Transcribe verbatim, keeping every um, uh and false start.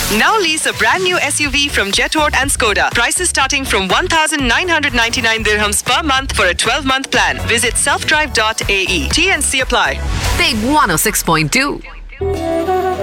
Now lease a brand new S U V from Jetort and Skoda. Prices starting from one thousand nine hundred ninety-nine dirhams per month for a twelve-month plan. Visit self drive dot a e. T and C apply. Big one oh six point two.